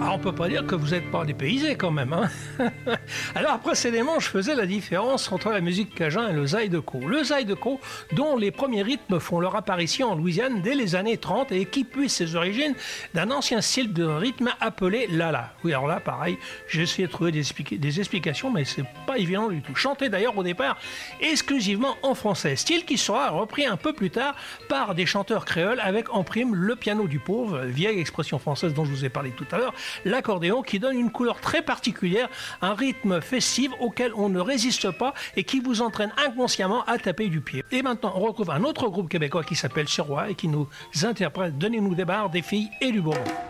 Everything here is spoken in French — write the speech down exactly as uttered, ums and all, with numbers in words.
Ah, on peut pas dire que vous n'êtes pas dépaysé quand même. Hein. Alors précédemment, je faisais la différence entre la musique cajun et le zydeco. Le zydeco, dont les premiers rythmes font leur apparition en Louisiane dès les années trente et qui puise ses origines d'un ancien style de rythme appelé lala. Oui, alors là, pareil, j'ai essayé de trouver des, expli- des explications, mais c'est pas évident du tout. Chanté d'ailleurs au départ exclusivement en français, style qui sera repris un peu plus tard par des chanteurs créoles avec en prime le piano du pauvre, vieille expression française dont je vous ai parlé tout à l'heure, l'accordéon qui donne une couleur très particulière, un rythme festif auquel on ne résiste pas et qui vous entraîne inconsciemment à taper du pied. Et maintenant, on retrouve un autre groupe québécois qui s'appelle Sirois et qui nous interprète Donnez-nous des barres, des filles et du bonbon.